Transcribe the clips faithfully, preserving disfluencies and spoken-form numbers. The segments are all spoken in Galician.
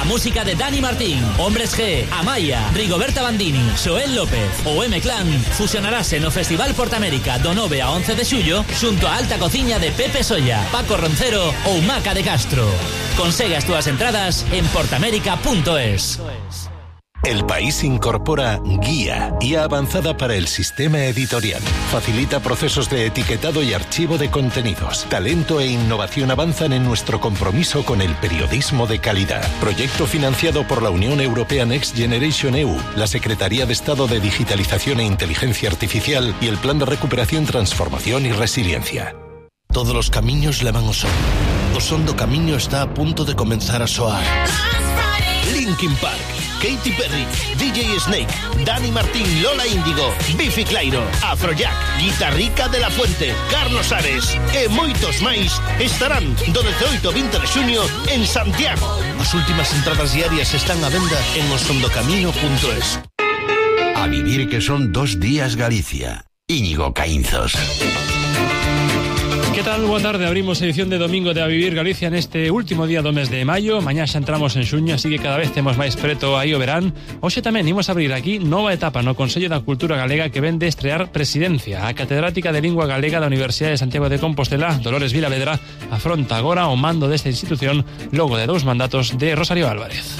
A música de Dani Martín, Hombres G, Amaya, Rigoberta Bandini, Xoel López ou M-Clan fusionarase no Festival Portamérica do nove a once de xullo xunto a Alta Cociña de Pepe Solla, Paco Roncero ou Maca de Castro. Consegue as túas entradas en portamérica punto es. El País incorpora Guía, guía avanzada para el sistema editorial. Facilita procesos de etiquetado y archivo de contenidos. Talento e innovación avanzan en nuestro compromiso con el periodismo de calidad. Proyecto financiado por la Unión Europea Next Generation E U, la Secretaría de Estado de Digitalización e Inteligencia Artificial y el Plan de Recuperación, Transformación y Resiliencia. Todos los camiños levan ao son. O son do camiño está a punto de comenzar a soar. Linkin Park, Katy Perry, D J Snake, Dani Martín, Lola Índigo, Bifi Clyro, Afrojack, Guitarrica de la Fuente, Carlos Ares e moitos máis estarán do dezooito ao vinte de xuño en Santiago. As últimas entradas diarias están á venda en osondocamino punto es. A vivir que son dos días Galicia. Íñigo Caínzos. Que tal? Boa tarde, abrimos edición de domingo de A Vivir Galicia neste último día do mes de maio. Mañá xa entramos en xuño, así que cada vez temos máis preto aí o verán. Hoxe tamén imos abrir aquí nova etapa no Consello da Cultura Galega que ven de estrear presidencia. A catedrática de Lingua Galega da Universidade de Santiago de Compostela, Dolores Vilavedra, afronta agora o mando desta institución logo de dous mandatos de Rosario Álvarez.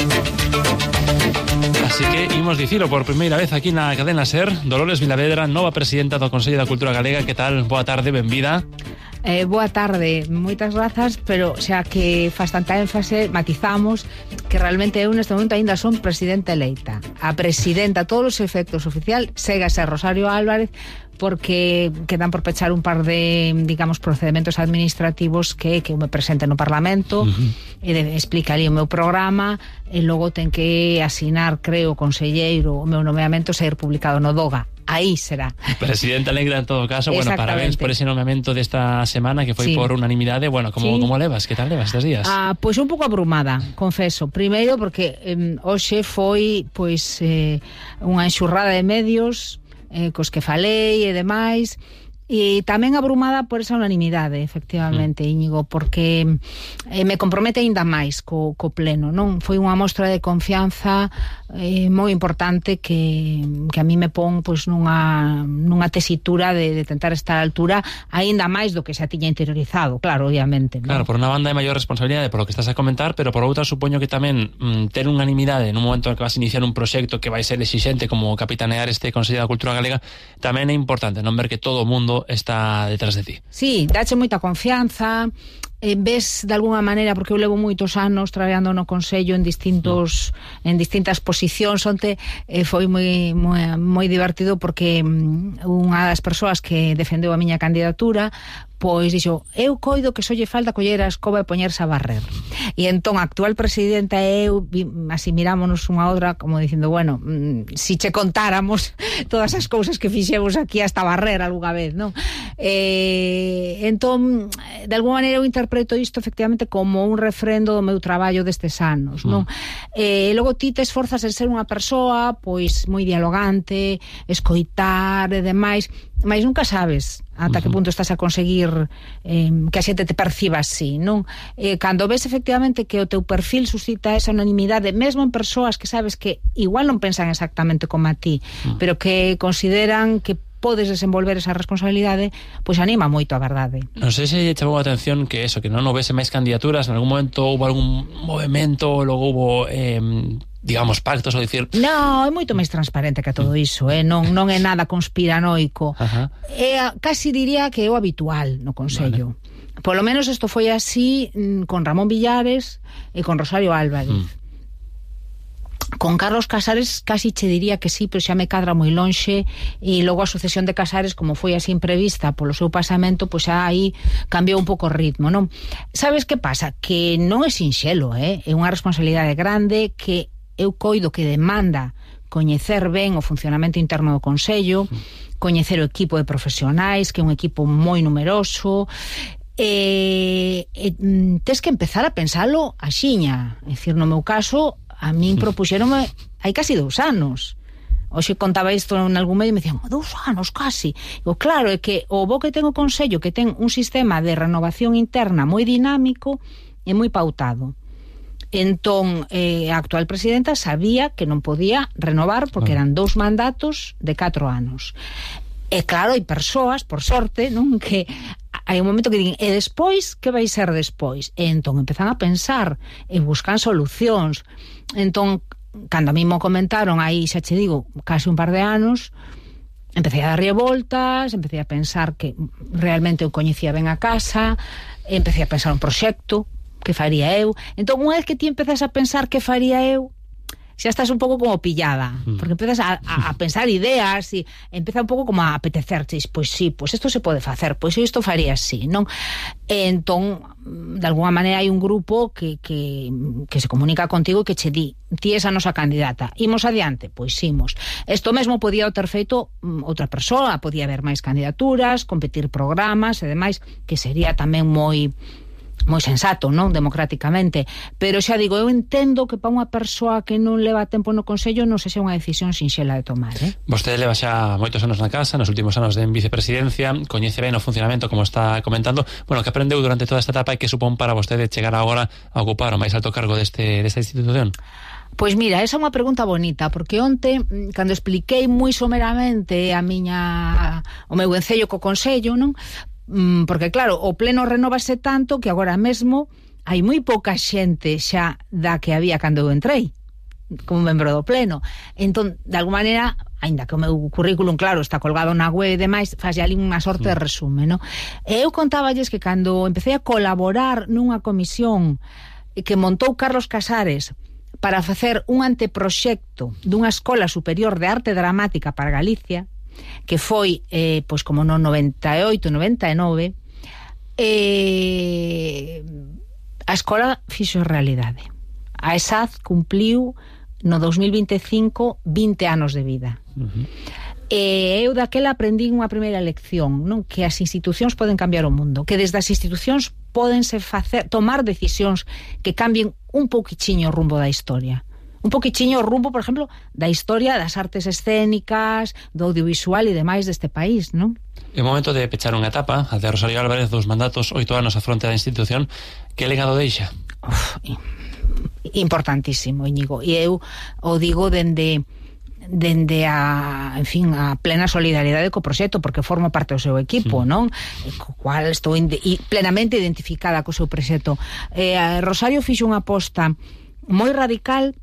Así que imos dicilo por primeira vez aquí na cadena SER. Dolores Vilavedra, nova presidenta do Consello da Cultura Galega. Que tal? Boa tarde, benvida. Eh, boa tarde, moitas grazas, pero xa que faz tanta énfase, matizamos que realmente eu neste momento ainda son presidenta eleita. A presidenta, a todos os efectos oficial, segue a ser Rosario Álvarez, porque quedan por pechar un par de, digamos, procedimentos administrativos que, que eu me presente no Parlamento, uh-huh. e de, explica ali o meu programa, e logo ten que asinar, creo, o conselleiro, o meu nomeamento ser publicado no DOGA. Aí será. Presidenta Alegra en todo caso. Bueno, parabéns por ese nomeamento desta semana que foi sí. por unanimidade. Bueno, como, sí. como levas? Que tal levas estes días? Ah, pois un pouco abrumada, confeso. Primeiro porque eh, hoxe foi pois eh, unha enxurrada de medios eh, cos que falei e demais. E tamén abrumada por esa unanimidade, efectivamente, mm. Íñigo, porque eh, me compromete aínda máis co, co pleno, non? Foi unha mostra de confianza eh, moi importante que, que a mí me pon pois, nunha, nunha tesitura de, de tentar estar á altura aínda máis do que xa tiña interiorizado, claro, obviamente, non? Claro, por unha banda é maior responsabilidade por lo que estás a comentar, pero por outra supoño que tamén mm, ter unanimidade nun momento en que vas a iniciar un proxecto que vai ser exixente como capitanear este Consello da Cultura Galega tamén é importante non ver que todo o mundo está detrás de ti. Sí, dache moita confianza, eh, ves de alguna maneira, porque eu levo moitos anos traballando no Consello en distintos no. en distintas posicións. Onte eh, foi moi, moi moi divertido porque um, unha das persoas que defendeu a miña candidatura pois dixo, eu coido que só lle falta coller a escoba e poñerse a barrer. E entón a actual presidenta e eu así mirámonos unha outra como dicindo, bueno, mmm, si che contáramos todas as cousas que fixemos aquí hasta barrer algunha vez, non? Eh, entón, de alguma maneira eu interpreto isto efectivamente como un refrendo do meu traballo destes anos, non? Mm. Eh, logo ti te esforzas en ser unha persoa pois moi dialogante, escoitar e demais, mas nunca sabes ata uh-huh. que punto estás a conseguir eh, que a xente te perciba así, non? Eh, cando ves efectivamente que o teu perfil suscita esa unanimidade, mesmo en persoas que sabes que igual non pensan exactamente como a ti, uh-huh. pero que consideran que podes desenvolver esa responsabilidade, pois anima moito a verdade. Non sei se chamou a atención que eso, que non houvese máis candidaturas, en algún momento houve algún movimento, logo houve eh, digamos, pactos, ou dicir... Non, é moito máis transparente que todo iso, eh? non, non é nada conspiranoico. Ajá. É, casi diría que é o habitual no Consello. Vale. Polo menos isto foi así con Ramón Villares e con Rosario Álvarez. Mm. Con Carlos Casares casi che diría que sí, pero xa me cadra moi lonxe, e logo a sucesión de Casares, como foi así imprevista polo seu pasamento, pois xa aí cambiou un pouco o ritmo, non? Sabes que pasa? Que non é sinxelo, eh? É unha responsabilidade grande que eu coido que demanda coñecer ben o funcionamento interno do Consello, coñecer o equipo de profesionais, que é un equipo moi numeroso, e, e tes que empezar a pensalo axiña. É dicir, no meu caso, a min propuxeronme hai casi dous anos. Hoxe contaba isto en algún medio e me dicían, dous anos casi. Digo, claro, é que o bo que ten o Consello, que ten un sistema de renovación interna moi dinámico e moi pautado. Entón, eh, a actual presidenta sabía que non podía renovar porque eran dous mandatos de catro anos. E claro, hai persoas, por sorte, non, que hai un momento que din, e despois, que vai ser despois? E entón empezan a pensar e buscan solucións. Entón, cando a mí mo comentaron aí, xa che digo, case un par de anos, empecé a darlle voltas, empecé a pensar que realmente eu coñecía ben a casa, empecé a pensar un proxecto que faría eu. Entón, unha vez que ti empezas a pensar que faría eu, xa estás un pouco como pillada, porque empezas a, a, a pensar ideas e empeza un pouco como a apetecerches, pois sí, pois isto se pode facer, pois isto faría así, non? E entón, de alguna maneira hai un grupo que, que, que se comunica contigo e que che di, ti esa nosa candidata, imos adiante? Pois imos. Isto mesmo podía ter feito outra persoa, podía haber máis candidaturas, competir programas e demais, que sería tamén moi moi sensato, non? Democráticamente, pero xa digo, eu entendo que para unha persoa que non leva tempo no Consello non sexa unha decisión sinxela de tomar, eh? Vostede leva xa moitos anos na casa, nos últimos anos de vicepresidencia, coñece ben o funcionamento, como está comentando. Bueno, que aprendeu durante toda esta etapa e que supón para vostede chegar agora a ocupar o máis alto cargo deste, desta institución? Pois mira, esa é unha pregunta bonita, porque onte, cando expliquei moi someramente a miña o meu encello co Consello, non? Porque claro, o pleno renovase tanto que agora mesmo hai moi pouca xente xa da que había cando eu entrei como membro do pleno. Entón, de alguma maneira, aínda que o meu currículum, claro, está colgado na web e demais, faz ali unha sorte de resume, non? E eu contáballes que cando empecé a colaborar nunha comisión que montou Carlos Casares para facer un anteproxecto dunha escola superior de arte dramática para Galicia, que foi, eh, pois como no noventa e oito, noventa e nove, eh, a escola fixo realidade. A E S A D cumpliu no dos mil vinte e cinco vinte anos de vida. Uh-huh. E eu daquela aprendí unha primeira lección, non? Que as institucións poden cambiar o mundo, que desde as institucións pódense facer, tomar decisións que cambien un pouquichiño o rumbo da historia. Un poquichiño o rumbo, por exemplo, da historia das artes escénicas, do audiovisual e demais deste país, non? É o momento de pechar unha etapa, a de Rosario Álvarez, dos mandatos, oito anos a fronte da institución. Que legado deixa? Uf, importantísimo, Íñigo. E eu o digo dende dende a, en fin, a plena solidaridade co proxecto, porque formo parte do seu equipo, sí. Non? E co cual estou inde- e plenamente identificada co seu proxecto. Eh, Rosario fixo unha aposta moi radical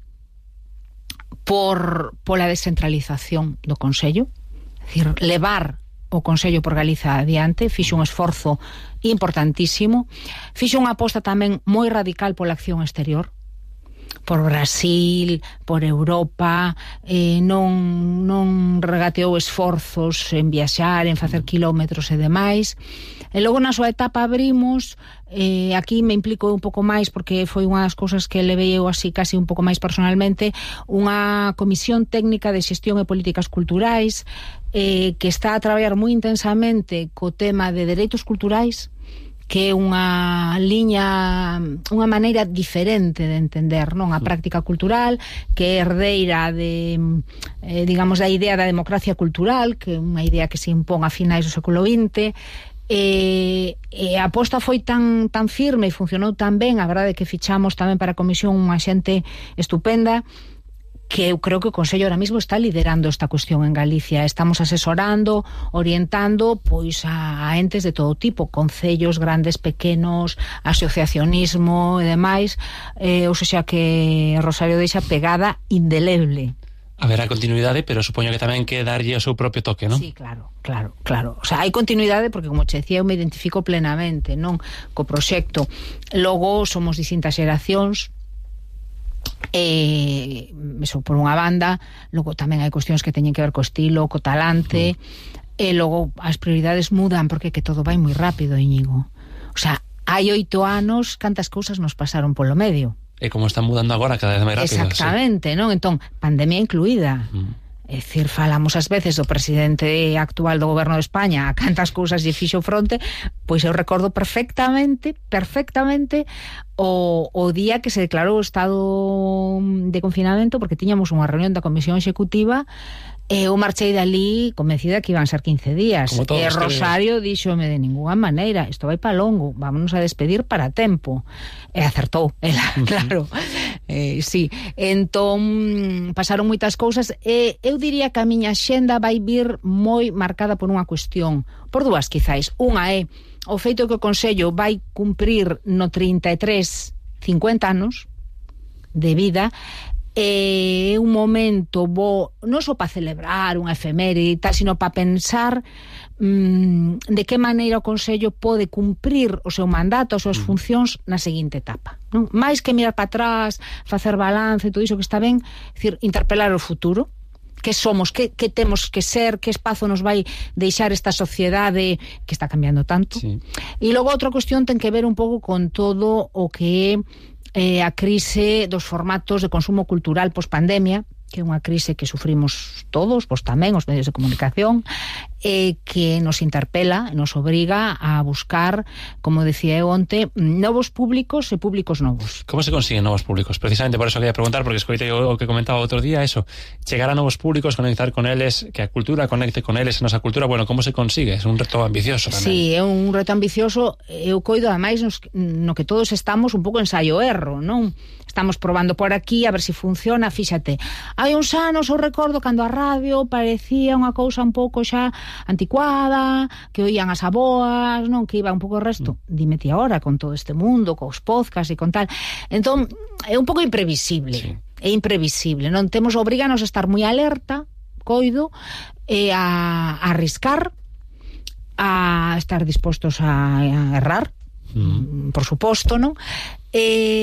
por pola descentralización do Consello, é dicir, levar o Consello por Galiza adiante, fixo un esforzo importantísimo, fixo unha aposta tamén moi radical pola acción exterior, por Brasil, por Europa, eh, non, non regateou esforzos en viaxar, en facer kilómetros e demais. E logo na súa etapa abrimos, eh, aquí me implico un pouco máis porque foi unha das cousas que levei eu así casi un pouco máis personalmente, unha comisión técnica de xestión e políticas culturais eh, que está a traballar moi intensamente co tema de dereitos culturais, que é unha liña, unha maneira diferente de entender, non, a práctica cultural, que é herdeira de, eh, digamos, da idea da democracia cultural, que é unha idea que se impón a finais do século vinte, e, e a aposta foi tan, tan firme e funcionou tan ben, a verdade é que fichamos tamén para a comisión unha xente estupenda, que eu creo que o Consello ahora mismo está liderando esta cuestión en Galicia. Estamos asesorando, orientando pois a, a entes de todo tipo, concellos grandes, pequenos, asociacionismo e demais, eh, ou seja que Rosario deixa pegada indeleble. Haberá continuidade, pero supoño que tamén que darlle o seu propio toque, non? Sí, claro, claro, claro. O sea, hai continuidade porque, como che decía, eu me identifico plenamente, non, co proxecto. Logo somos distintas xeracións, e eso por unha banda, logo tamén hai cuestións que teñen que ver co estilo, co talante, mm. e logo as prioridades mudan porque que todo vai moi rápido, Íñigo. O sea, hai oito anos cantas cousas nos pasaron polo medio. E como están mudando agora cada vez máis rápido. Exactamente, sí. Non? Entón, pandemia incluída. Mm. É dicir, falamos ás veces do presidente actual do goberno de España a cantas cousas lle fixo fronte, pois eu recordo perfectamente, perfectamente o, o día que se declarou o estado de confinamento, porque tiñamos unha reunión da Comisión Executiva e eu marchei dali convencida que iban ser quince días. E Rosario díxome de ninguna maneira, isto vai pa longo, vámonos a despedir para tempo. E acertou, ela, claro. Eh, sí, entón pasaron moitas cousas e eu diría que a miña xenda vai vir moi marcada por unha cuestión, por dúas quizáis. Unha é o feito que o Consello vai cumprir no trinta e tres cincuenta anos de vida, é un momento bo non só para celebrar unha efeméride e tal, sino para pensar mmm, de que maneira o Consello pode cumprir o seu mandato, as súas funcións na seguinte etapa, non? Mais que mirar para atrás, facer balance e todo iso que está ben, decir, interpelar o futuro, que somos, que, que temos que ser, que espazo nos vai deixar esta sociedade que está cambiando tanto. Sí. E logo outra cuestión ten que ver un pouco con todo o que é eh, a crise dos formatos de consumo cultural post-pandemia, que é unha crise que sufrimos todos, pois tamén os medios de comunicación, e que nos interpela, nos obriga a buscar, como decía eu onte, novos públicos e públicos novos. Como se consiguen novos públicos? Precisamente por eso quería preguntar, porque escoitei o que comentaba outro día, eso, chegar a novos públicos, conectar con eles, que a cultura conecte con eles, a nosa cultura, bueno, como se consigue? É un reto ambicioso tamén. Sí, é un reto ambicioso, eu coido ademais nos, no que todos estamos un pouco ensaio-erro, non? Estamos probando por aquí a ver se si funciona, fíxate. Hai uns anos eu recordo cando a radio parecía unha cousa un pouco xa anticuada, que oían as aboas, non, que iba un pouco o resto. Mm. Dime ti agora con todo este mundo, cos podcasts e con tal. Entón, é un pouco imprevisible. Sí. É imprevisible, non? Temos, obriganos a estar moi alerta, coido, e a, a arriscar, a estar dispostos a, a errar, mm. por suposto, non? Eh,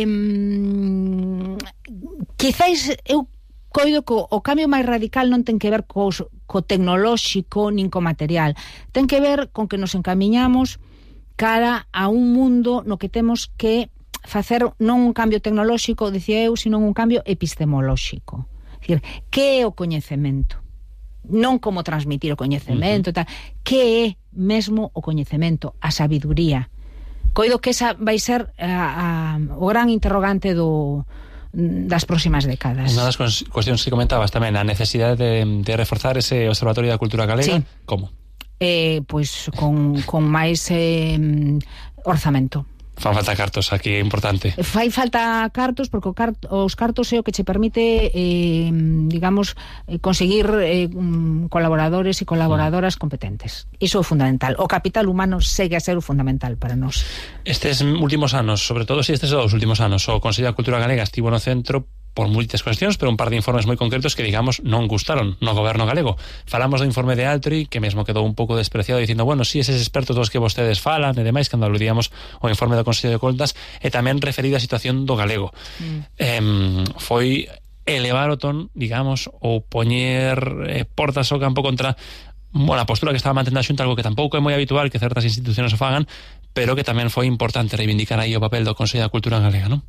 quizáis eu coido que o cambio máis radical non ten que ver co, co tecnolóxico nin co material, ten que ver con que nos encamiñamos cara a un mundo no que temos que facer non un cambio tecnolóxico, dicía eu, sino un cambio epistemolóxico. É dicir, que é o coñecemento? Non como transmitir o coñecemento, uh-huh. tal. Que é mesmo o coñecemento, a sabiduría? Coido que esa vai ser a, a, o gran interrogante do, das próximas décadas. Unha das cuestións que comentabas tamén, a necesidade de, de reforzar ese Observatorio da Cultura Galega. Sí. Como? Eh, pois con, con máis eh, orzamento. Fan falta cartos, aquí é importante. Fai falta cartos porque o cart, os cartos é o que che permite eh, digamos, eh, conseguir eh, colaboradores e colaboradoras competentes. Iso é fundamental. O capital humano segue a ser o fundamental para nós. Estes últimos anos, sobre todo se estes dous últimos anos, o Consello da Cultura Galega estivo no centro por múltiples cuestións, pero un par de informes moi concretos que, digamos, non gustaron no goberno galego. Falamos do informe de Altri, que mesmo quedou un pouco despreciado, dicindo, bueno, si eses expertos dos que vostedes falan, e demais, cando aludíamos o informe do Consello de Contas, e tamén referido á situación do galego. Mm. Eh, foi elevar o ton, digamos, ou poñer eh, portas ao campo contra bueno, a postura que estaba mantendo a Xunta, algo que tampouco é moi habitual que certas institucións o fagan, pero que tamén foi importante reivindicar aí o papel do Consello da Cultura Galega, non?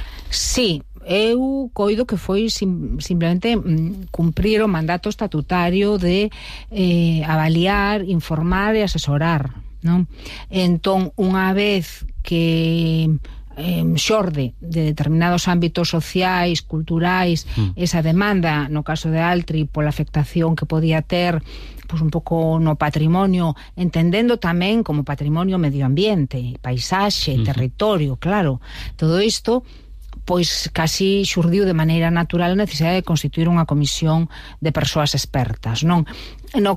Sí, eu coido que foi sim, simplemente mm, cumprir o mandato estatutario de eh, avaliar, informar e asesorar, non? Entón, unha vez que eh, xorde de determinados ámbitos sociais, culturais, mm. esa demanda, no caso de Altri, pola afectación que podía ter pois un pouco no patrimonio, entendendo tamén como patrimonio medioambiente, paisaxe, mm. territorio, claro, todo isto pois casi xurdiu de maneira natural a necesidade de constituir unha comisión de persoas expertas, non? No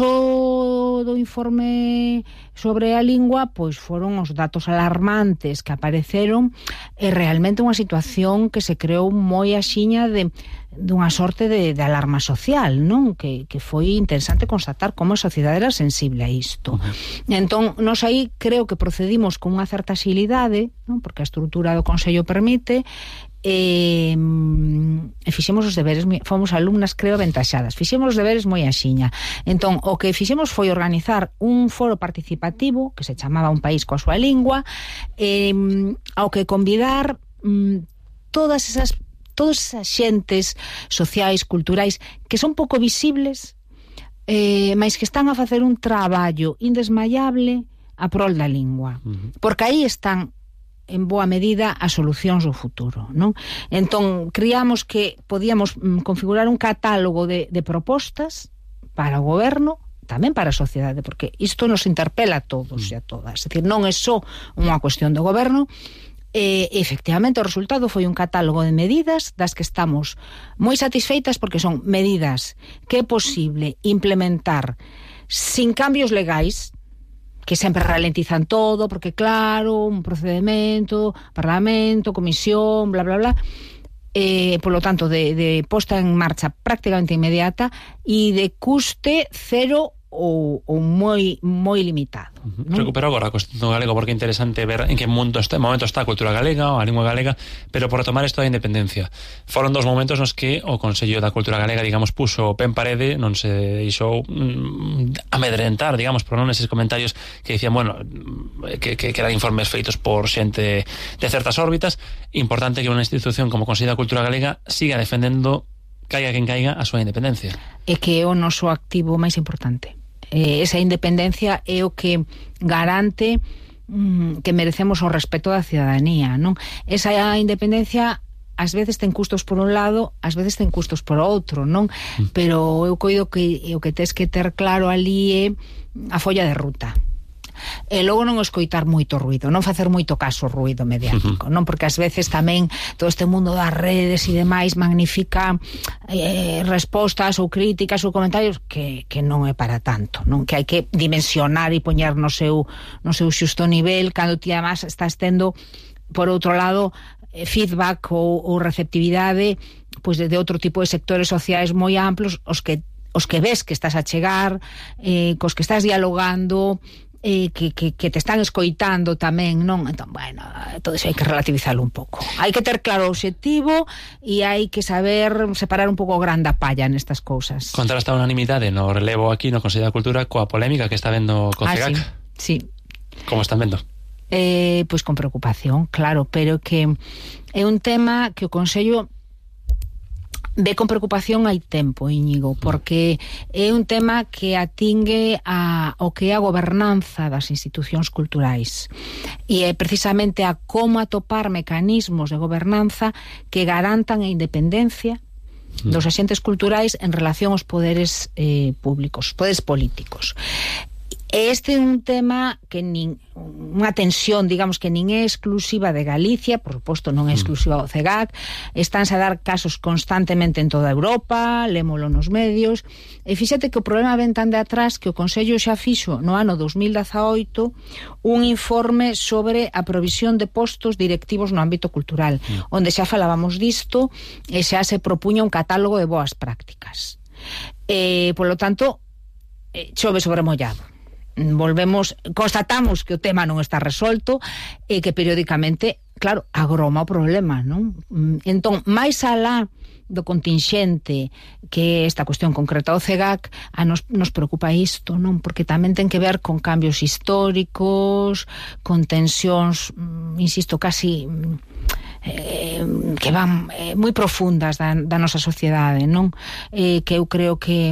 caso do informe sobre a lingua, pois foron os datos alarmantes que apareceron e realmente unha situación que se creou moi axiña de dunha sorte de, de alarma social, non? Que, que foi interesante constatar como a sociedade era sensible a isto. Uh-huh. Entón, nos aí creo que procedimos con unha certa xilidade, non? Porque a estrutura do Consello permite, e, e fixemos os deberes, fomos alumnas, creo, aventaxadas, fixemos os deberes moi axiña. Entón, o que fixemos foi organizar un foro participativo que se chamaba Un País coa súa lingua, e, ao que convidar mm, todas esas todas esas xentes sociais, culturais, que son pouco visibles, eh, mas que están a facer un traballo indesmayable a prol da lingua. Uh-huh. Porque aí están, en boa medida, as solucións do futuro, non? Entón, criamos que podíamos mm, configurar un catálogo de, de propostas para o goberno, tamén para a sociedade, porque isto nos interpela a todos e a todas. É dicir, non é só unha cuestión do goberno, E, efectivamente, o resultado foi un catálogo de medidas das que estamos moi satisfeitas porque son medidas que é posible implementar sin cambios legais, que sempre ralentizan todo, porque claro, un procedimento, parlamento, comisión, bla, bla, bla, eh, polo tanto, de, de posta en marcha prácticamente inmediata e de custe cero ou, ou moi moi limitado. Uh-huh. ¿No? Recupero agora a cuestión do galego porque é interesante ver en que mundo está, momento está a cultura galega ou a lingua galega, pero por retomar isto da independencia. Foron dos momentos nos que o Consello da Cultura Galega, digamos, puso o pé en parede, non se deixou mm, amedrentar, digamos, por non eses comentarios que dicían, bueno, que, que, que eran informes feitos por xente de certas órbitas. Importante que unha institución como o Consello da Cultura Galega siga defendendo, caiga quen caiga, a súa independencia. É que é o noso activo máis importante. Eh, esa independencia é o que garante mm, que merecemos o respeto da cidadanía, non? Esa independencia ás veces ten custos por un lado, ás veces ten custos por outro, non? Mm. Pero eu coido que o que tes que ter claro ali é a folla de ruta. E logo non escoitar moito ruido, non facer moito caso ao ruido mediático, uh-huh. non? Porque ás veces tamén todo este mundo das redes e demais magnifica eh, respostas ou críticas ou comentarios que, que non é para tanto, non? Que hai que dimensionar e poñer no seu, no seu xusto nivel cando ti además estás tendo por outro lado eh, feedback ou, ou receptividade pois de, de outro tipo de sectores sociais moi amplos os que, os que ves que estás a chegar, eh, cos que estás dialogando, Eh, que, que, que te están escoitando tamén, non? Entón, bueno, todo iso hai que relativizarlo un pouco. Hai que ter claro o obxectivo e hai que saber separar un pouco o gran da palla nestas cousas. Contrasta a unanimidade no relevo aquí no Consello da Cultura coa polémica que está vendo con CEGAC. Ah, sí, sí. Como están vendo? Eh, pois con preocupación, claro, pero que é un tema que o Consello ve con preocupación hai tempo, Íñigo, porque é un tema que atingue a, o que é a gobernanza das institucións culturais e é precisamente a como atopar mecanismos de gobernanza que garantan a independencia dos axentes culturais en relación aos poderes eh, públicos, poderes políticos. Este é un tema que nin unha tensión, digamos, que nin é exclusiva de Galicia, por suposto non é exclusiva do CEGAC, estánse a dar casos constantemente en toda Europa, lémolo nos medios, e fíxate que o problema ven tan de atrás que o Consello xa fixo no ano dos mil dezaoito un informe sobre a provisión de postos directivos no ámbito cultural, mm. onde xa falábamos disto e xa se propuña un catálogo de boas prácticas. E, polo tanto, chove sobre mollado. Volvemos, constatamos que o tema non está resolto e que periódicamente, claro, agroma o problema, non? Entón, máis alá do contingente que esta cuestión concreta do CEGAC, a nos, nos preocupa isto, non? Porque tamén ten que ver con cambios históricos, con tensións, insisto, casi eh, que van eh, moi profundas da, da nosa sociedade, non? Eh, que eu creo que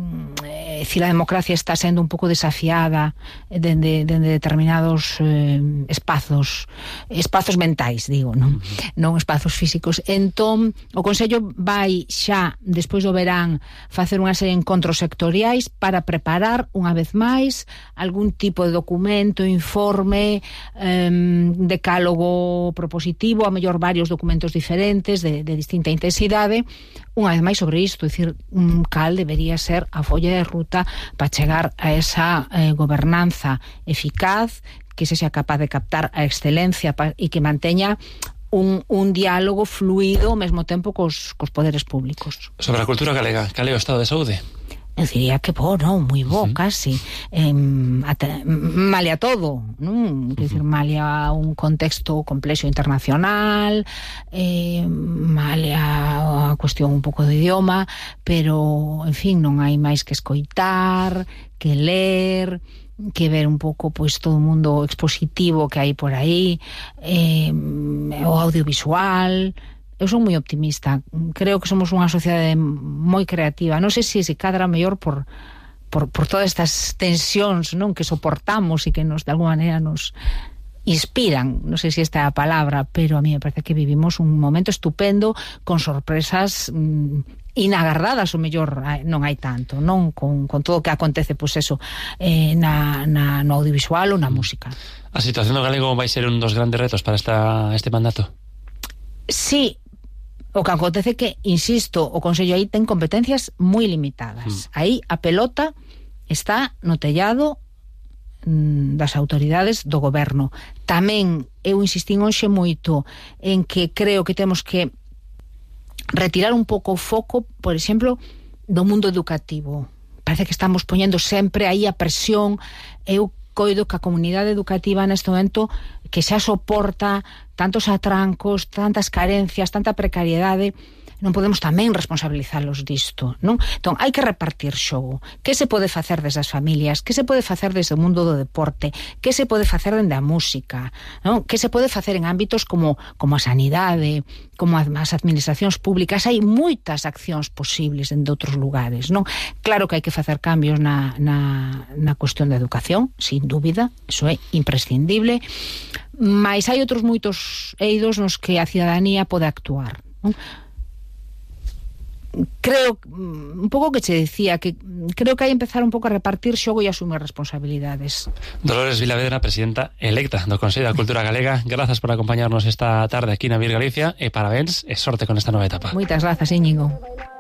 eh, si a democracia está sendo un pouco desafiada dende de, de determinados eh, espazos espazos mentais, digo, non? Non espazos físicos. Entón, o Consello vai xa, despois do verán, facer unha serie de encontros sectoriais para preparar, unha vez máis, algún tipo de documento, informe, eh, decálogo propositivo, a mellor varios documentos diferentes de, de distinta intensidade, unha vez máis sobre isto, é dicir, un cal debería ser a folla de ruta para chegar a esa eh, gobernanza eficaz, que se sea capaz de captar a excelencia pa, e que manteña un, un diálogo fluido ao mesmo tempo cos, cos poderes públicos. Sobre a cultura galega, cal é o estado de saúde? Eu diría que bo, non, moi bo, uh-huh. casi eh, ata, malia todo, non? Quer uh-huh. dicir, malia un contexto complexo internacional, eh, malia a cuestión un pouco de idioma, pero, en fin, non hai máis que escoitar, que ler, que ver un pouco, pois, todo o mundo expositivo que hai por aí, eh, o audiovisual. Eu son moi optimista, creo que somos unha sociedade moi creativa, non sei se se cadra mellor por, por, por todas estas tensións, non, que soportamos e que nos de alguma maneira nos, inspiran, non sei se esta é a palabra, pero a mí me parece que vivimos un momento estupendo con sorpresas mmm, inagardadas, o mellor non hai tanto, non con, con todo o que acontece, pois eso, eh, na, na, no audiovisual ou na música. A situación do galego vai ser un dos grandes retos para esta, este mandato? Sí, o que acontece que, insisto, o Consello aí ten competencias moi limitadas. Mm. Aí a pelota está no tellado mm, das autoridades do goberno. Tamén eu insistín hoxe moito en que creo que temos que retirar un pouco o foco, por exemplo, do mundo educativo. Parece que estamos poñendo sempre aí a presión. Eu coido que a comunidade educativa neste momento que xa soporta tantos atrancos, tantas carencias, tanta precariedade, non podemos tamén responsabilizalos disto, non? Entón, hai que repartir xogo. Que se pode facer desde as familias? Que se pode facer desde o mundo do deporte? Que se pode facer dende a música? Non? Que se pode facer en ámbitos como, como a sanidade, como as administracións públicas? Hai moitas accións posibles en de outros lugares, non? Claro que hai que facer cambios na, na, na cuestión da educación, sin dúbida, iso é imprescindible, mas hai outros moitos eidos nos que a cidadanía pode actuar, non? Creo, un pouco que che decía, que creo que hai que empezar un pouco a repartir xogo e asumir responsabilidades. Dolores Vilavedra, presidenta electa do Consello da Cultura Galega, grazas por acompañarnos esta tarde aquí na Vir Galicia e parabéns e sorte con esta nova etapa. Moitas grazas, Íñigo.